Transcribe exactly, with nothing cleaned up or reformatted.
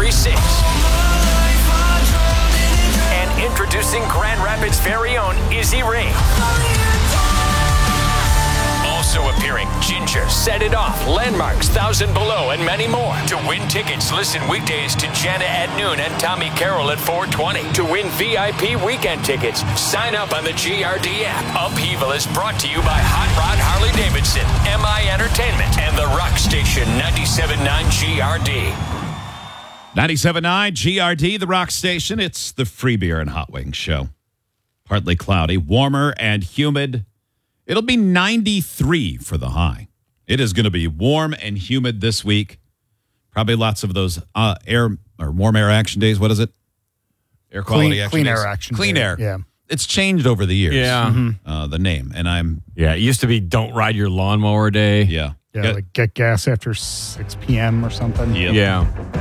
three six. And introducing Grand Rapids' very own Izzy Ray. Also appearing, Ginger, Set It Off, Landmarks, Thousand Below, and many more. To win tickets, listen weekdays to Jana at noon and Tommy Carroll at four twenty. To win V I P weekend tickets, sign up on the G R D app. Upheaval is brought to you by Hot Rod Harley Davidson, M I Entertainment, and the Rock Station ninety-seven point nine G R D. ninety-seven point nine G R D, the Rock Station. It's the Free Beer and Hot Wings show. Partly cloudy, warmer and humid. It'll be ninety-three for the high. It is going to be warm and humid this week. Probably lots of those uh, air or warm air action days. What is it? Air quality clean, action clean days. air action. Clean day. air. Yeah. It's changed over the years. Yeah. Mm-hmm. Uh, the name. And I'm. Yeah. It used to be Don't Ride Your Lawnmower Day. Yeah. Yeah, Get, like get gas after six p.m. or something. Yep. Yeah.